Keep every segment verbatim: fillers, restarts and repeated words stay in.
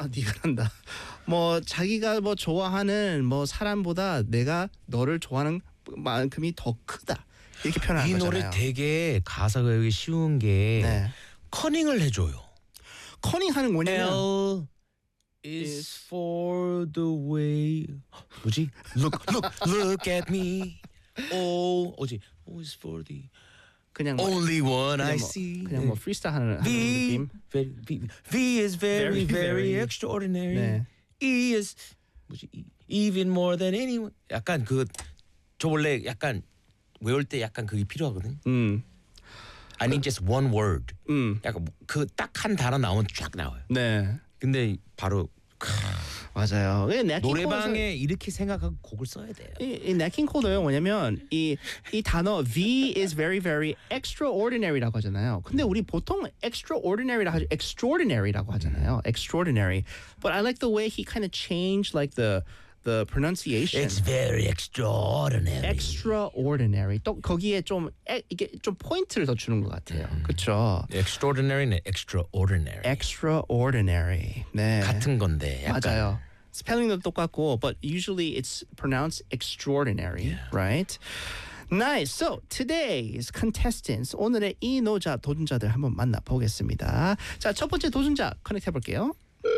아, 네가 한다. 뭐 자기가 뭐 좋아하는 뭐 사람보다 내가 너를 좋아하는 만큼이 더 크다. 이렇게 표현하는 이 거잖아요. 노래 되게 가사가 여기 쉬운 게 네. 커닝을 해줘요. 커닝하는 뭐냐면 L is for the way. 뭐지? Look, look, look at me. O, 어지? O is for the 그냥 뭐, only one 그냥 I 뭐, see. 그냥 뭐 프리스타일 하는, 하는 V, 느낌. very, V, V is very, Very, very, very. extraordinary. 네. E is 뭐지? E, even more than anyone. 약간 그 저 원래 약간 외울 때 약간 그게 필요하거든. 음, I need just one word. 음, 약간 그 딱 한 단어 나오면 쫙 나와요. 네, 근데 바로 맞아요. 네킹 노래방에 이렇게 생각하고 곡을 써야 돼요. 이, 이 네킹 코드요 뭐냐면 이 이 단어 V is very very extraordinary라고 하잖아요. 근데 우리 보통 extraordinary라고 하죠. extraordinary라고 하잖아요. extraordinary. But I like the way he kind of changed like the the pronunciation. It's very extraordinary. extraordinary. 또 거기에 좀 에, 이게 좀 포인트를 더 주는 것 같아요. 그렇죠? Extraordinary는 extraordinary. extraordinary. 네. 같은 건데 약간. 맞아요. 스펠링도 똑같고, but usually it's pronounced extraordinary, Yeah. right? Nice. So today's contestants, 오늘의 이노자 도전자들 한번 만나 보겠습니다. 자, 첫 번째 도전자 커넥트 해볼게요.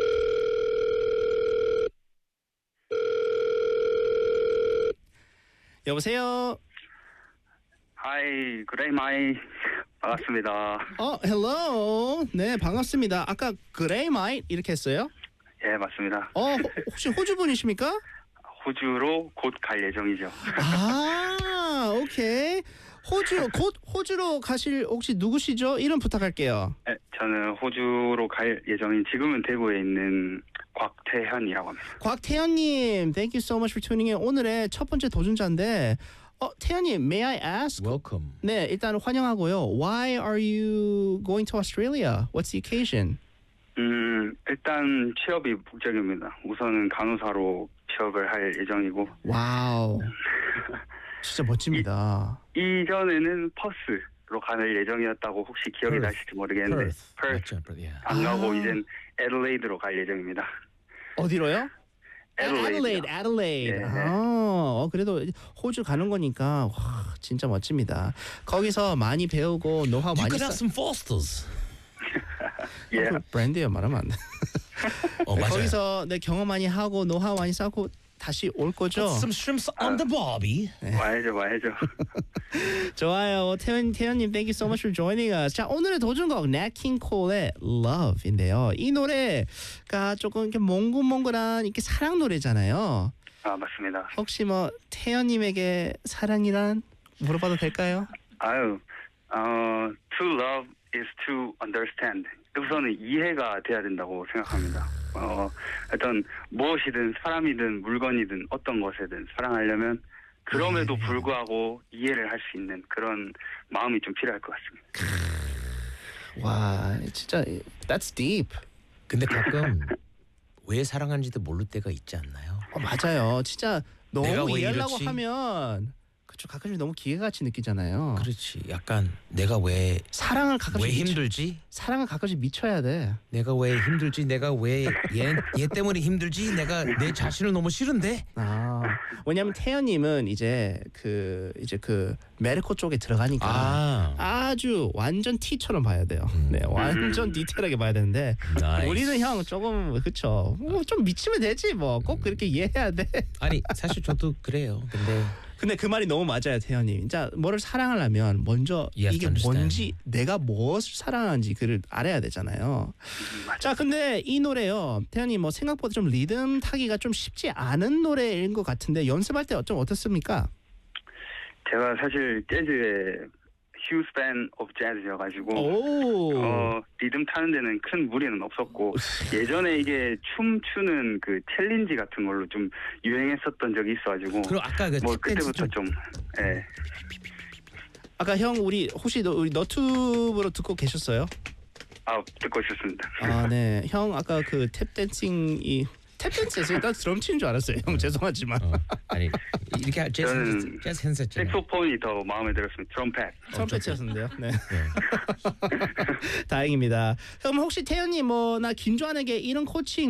여보세요. 하이, 그레이 마이 반갑습니다. 어, hello. 네, 반갑습니다. 아까 그레이마이트 이렇게 했어요? 예, 맞습니다. 어, 호- 혹시 호주 분이십니까? 호주로 곧 갈 예정이죠. 아, 오케이. 호주 곧 호주로 가실 혹시 누구시죠? 이름 부탁할게요. 예, 저는 호주로 갈 예정인 지금은 대구에 있는 곽태현이라고 합니다. 곽태현님, thank you so much for tuning in. 오늘의 첫 번째 도전자인데, 어, 태현님, may I ask? Welcome. 네, 일단 환영하고요. Why are you going to Australia? What's the occasion? 음, 일단 취업이 목적입니다. 우선은 간호사로 취업을 할 예정이고 와우, 진짜 멋집니다. 이전에는 퍼스로 가는 예정이었다고 혹시 기억이 Perth. 나실지 모르겠는데 Perth. 퍼스 맞죠, Perth, yeah. 안 가고 아. 이젠 애들레이드로 갈 예정입니다. 어디로요? 애들레이드. Adelaide, Adelaide. 네. 아, 어, 그래도 호주 가는 거니까 와, 진짜 멋집니다. 거기서 많이 배우고 노하우 You 많이 could have 쌓. some Fosters. 예. 그 브랜드요 말하면 안 돼. 어, 맞아요. 거기서 내 경험 많이 하고 노하우 많이 쌓고 다시 올 거죠. Some shrimps on the barbie. 와야죠, 와야죠. 좋아요. 태연 태연님, thank you so much for joining us. 자, 오늘의 도전곡 Nat King Cole의 Love인데요. 이 노래가 조금 이렇게 몽글몽글한 이렇게 사랑 노래잖아요. 아, 맞습니다. 혹시 뭐 태연님에게 사랑이란 물어봐도 될까요? 아유, 어, to love is to understand. 우선은 이해가 돼야 된다고 생각합니다. 어, 어떤 무엇이든 사람이든 물건이든 어떤 것이든 사랑하려면 그럼에도 불구하고 이해를 할 수 있는 그런 마음이 좀 필요할 것 같습니다. 와, 진짜 that's deep. 근데 가끔 왜 사랑하는지도 모를 때가 있지 않나요? 어, 맞아요. 진짜 내가 너무 왜 이해하려고 이렇지? 하면 그쵸, 가끔씩 너무 기계같이 느끼잖아요. 그렇지. 약간 내가 왜 왜 사랑을 가끔씩 미쳐, 힘들지? 사랑을 가끔씩 미쳐야 돼. 내가 왜 힘들지? 내가 왜 얘 얘 때문에 힘들지? 내가 내 자신을 너무 싫은데? 아, 왜냐면 태연님은 이제 그 이제 그 메르코 쪽에 들어가니까 아, 아주 완전 T처럼 봐야 돼요. 네, 완전 디테일하게 봐야 되는데 나이스. 우리는 형 조금 그쵸. 뭐 좀 미치면 되지 뭐. 꼭 그렇게 이해해야 돼. 아니 사실 저도 그래요. 근데 근데 그 말이 너무 맞아요, 태연님. 자, 뭐를 사랑하려면 먼저 You have 이게 to understand. 뭔지 내가 무엇을 사랑하는지 그를 알아야 되잖아요. 자, 근데 이 노래요, 태연님 뭐 생각보다 좀 리듬 타기가 좀 쉽지 않은 노래인 것 같은데 연습할 때 좀 어떻습니까? 제가 사실 재즈의 휴스 팬 오브 재즈여가지고 오, 어, 리듬 타는 데는 큰 무리는 없었고 예전에 이게 춤추는 그 챌린지 같은 걸로 좀 유행했었던 적이 있어가지고 그리고 아까 그 뭐 탭 댄스 그때부터 좀 좀 예. 아까 형 우리 혹시 너, 우리 너튜브로 듣고 계셨어요? 아, 듣고 있었습니다. 아, 네. 형 아까 그 탭 댄싱이 탭 댄스에서 나 드럼 치는 줄 알았어요. 형 죄송하지만. 어, 아니 이렇게 재즈 저는 재즈 핸스였잖아요. 색소폰이 더 마음에 들었습니다. 트럼펫. 트럼펫이었는데요. 네. 다행입니다. 그럼 혹시 태연님 뭐 나 김조한에게 이런 코칭